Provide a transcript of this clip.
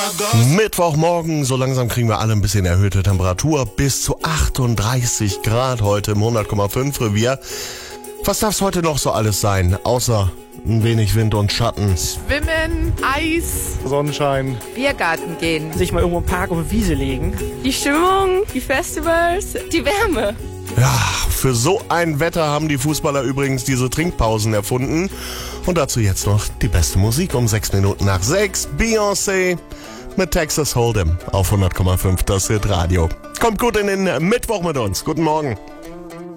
Mittwochmorgen, so langsam kriegen wir alle ein bisschen erhöhte Temperatur. Bis zu 38 Grad heute im 100,5 Revier. Was darf es heute noch so alles sein, außer ein wenig Wind und Schatten? Schwimmen, Eis, Sonnenschein, Biergarten gehen. Sich mal irgendwo im Park auf eine Wiese legen. Die Stimmung, die Festivals, die Wärme. Ja, für so ein Wetter haben die Fußballer übrigens diese Trinkpausen erfunden. Und dazu jetzt noch die beste Musik um 6 Minuten nach 6. Beyoncé mit Texas Hold'em auf 100,5 das Hit Radio. Kommt gut in den Mittwoch mit uns. Guten Morgen.